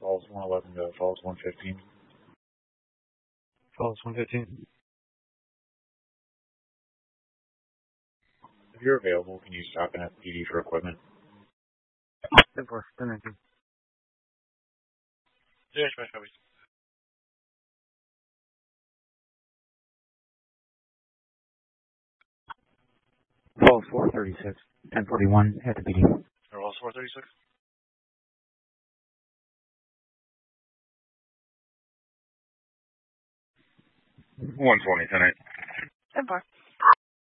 Falls 111 to Falls 115. Falls 115. If you're available, can you stop in at the PD for equipment? 10-4, 10-19. Yeah, smash copies. Falls 436, 1041 at the PD. Falls 436. $120 tonight. 10-4.